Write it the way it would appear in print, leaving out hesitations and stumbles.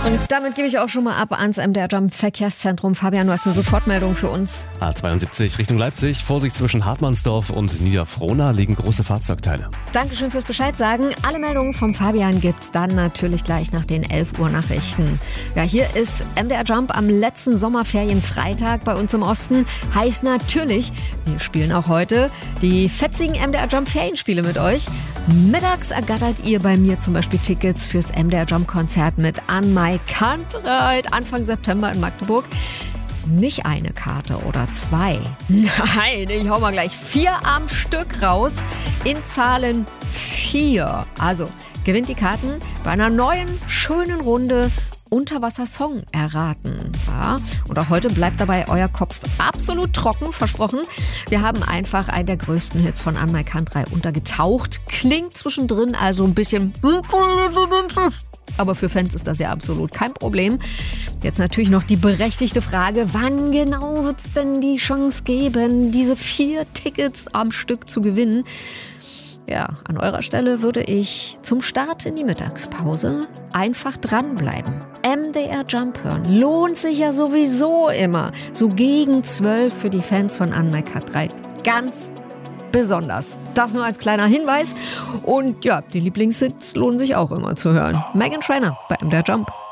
Und damit gebe ich auch schon mal ab ans MDR Jump Verkehrszentrum. Fabian, du hast eine Sofortmeldung für uns. A72 Richtung Leipzig. Vorsicht, zwischen Hartmannsdorf und Niederfrohna liegen große Fahrzeugteile. Dankeschön fürs Bescheid sagen. Alle Meldungen vom Fabian gibt's dann natürlich gleich nach den 11 Uhr Nachrichten. Ja, hier ist MDR Jump am letzten Sommerferienfreitag bei uns im Osten. Heißt natürlich, wir spielen auch heute die fetzigen MDR Jump Ferienspiele mit euch. Mittags ergattert ihr bei mir zum Beispiel Tickets fürs MDR Jump Konzert mit An My Kantreit Anfang September in Magdeburg. Nicht eine Karte oder 2. Nein, ich hau mal gleich 4 am Stück raus. In Zahlen 4. Also gewinnt die Karten bei einer neuen, schönen Runde Unterwasser-Song erraten. Ja, und auch heute bleibt dabei euer Kopf absolut trocken, versprochen. Wir haben einfach einen der größten Hits von An My Kantreit untergetaucht. Klingt zwischendrin also ein bisschen... Aber für Fans ist das ja absolut kein Problem. Jetzt natürlich noch die berechtigte Frage, wann genau wird es denn die Chance geben, diese 4 Tickets am Stück zu gewinnen? Ja, an eurer Stelle würde ich zum Start in die Mittagspause einfach dranbleiben. MDR Jump hören. Lohnt sich ja sowieso immer. So gegen 12 für die Fans von An My Kantreit. Ganz besonders. Das nur als kleiner Hinweis. Und ja, die Lieblingshits lohnen sich auch immer zu hören. Meghan Trainor bei MDR Jump.